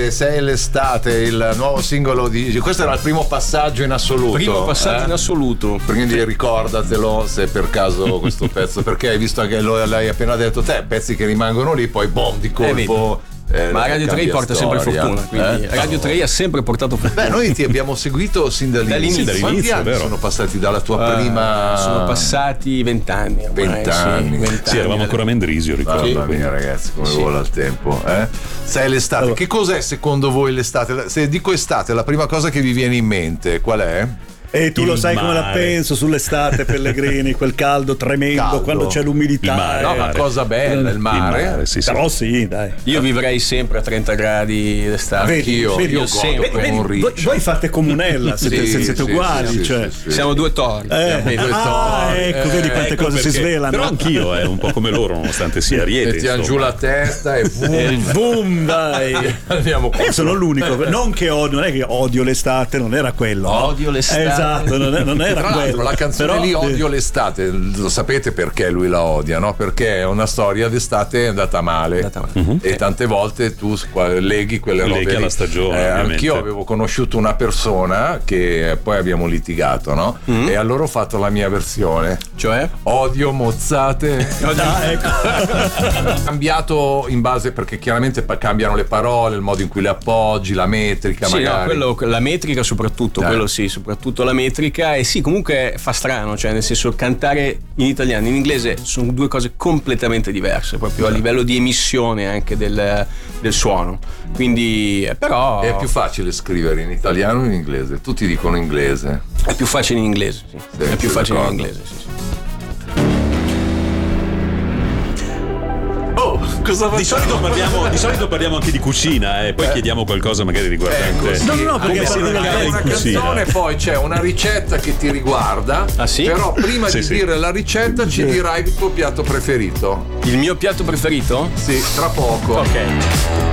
l'estate, sei l'estate, il nuovo singolo di... Questo era il primo passaggio in assoluto. Primo passaggio in assoluto. Quindi ricordatelo se per caso questo pezzo, perché hai visto che l'hai appena detto te, pezzi che rimangono lì, poi boom, di colpo. Ma Radio 3 porta sempre fortuna, quindi Radio 3 ha sempre portato fortuna. Beh, noi ti abbiamo seguito sin dall'inizio. Quanti anni sono passati dalla tua prima? Sono passati 20 anni. 20 anni. Sì, eravamo ancora a Mendrisio, ricordo. Mamma mia, ragazzi, come vola il tempo. Sai, l'estate. Che cos'è secondo voi l'estate? Se dico estate, la prima cosa che vi viene in mente qual è? E tu lo sai come la penso sull'estate, Pellegrini, quel caldo tremendo, quando c'è l'umidità. Mare, no, ma cosa bella, il mare. Sì, però sì, dai. Io vivrei sempre a 30 gradi d'estate. Io sempre. Voi fate comunella, siete uguali. Siamo due tori. Ecco, vedi quante cose si svelano. Però anch'io, un po' come loro, nonostante sia Ariete. Mettiamo giù la testa e boom, dai. Andiamo qua. Sono l'unico. Non è che odio l'estate, non era quello. Odio l'estate. Esatto, non era tra l'altro la canzone però, lì Odio l'estate, lo sapete perché lui la odia, no? Perché è una storia d'estate andata male. E tante volte tu leghi quelle robe alla stagione. Anch'io avevo conosciuto una persona che poi abbiamo litigato, no? E allora ho fatto la mia versione, cioè odio mozzate. Cambiato in base, perché chiaramente cambiano le parole, il modo in cui le appoggi, la metrica, magari. No, la metrica soprattutto, quello sì, soprattutto la metrica. E sì, comunque fa strano, cioè nel senso, cantare in italiano e in inglese sono due cose completamente diverse, proprio a livello di emissione anche del suono. Quindi però è più facile scrivere in italiano o in inglese? Tutti dicono inglese. È più facile in inglese, sì. È più facile in inglese, sì. Di solito parliamo anche di cucina, e poi chiediamo qualcosa magari riguardante. No, perché si regala in cucina. Canzone, poi c'è una ricetta che ti riguarda. Ah, sì? Però prima di dire la ricetta ci dirai il tuo piatto preferito. Il mio piatto preferito? Sì, tra poco. Ok.